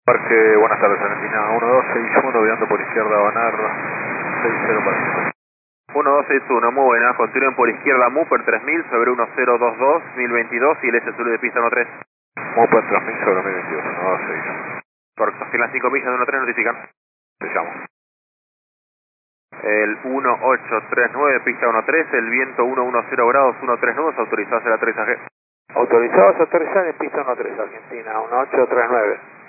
Parque, buenas tardes, Argentina 1261, virando por izquierda, Banar 60 para cima. 1261, muy buena, continúen por izquierda, Mupper 3000 sobre 1022, 1022 y el S sur de pista 13. Mupper 3000 sobre 1022, 126. Correcto, en las 5 millas de 13 notifican. Te llamo. El 1839, pista 13, el viento 110 grados, 13 nudos, autorizados el aterrizaje. Autorizados a aterrizar en pista 13, Argentina 1839.